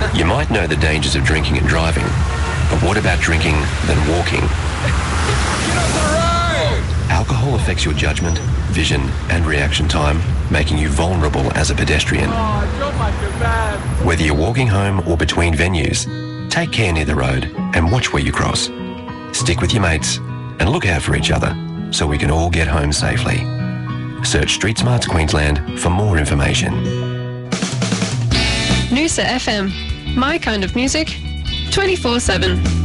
You might know the dangers of drinking and driving, but what about drinking then walking? Get off the road! Alcohol affects your judgment, vision and reaction time, making you vulnerable as a pedestrian. Oh, drop my kebab. Whether you're walking home or between venues, take care near the road and watch where you cross. Stick with your mates and look out for each other so we can all get home safely. Search Street Smarts Queensland for more information. Noosa FM. My kind of music, 24/7.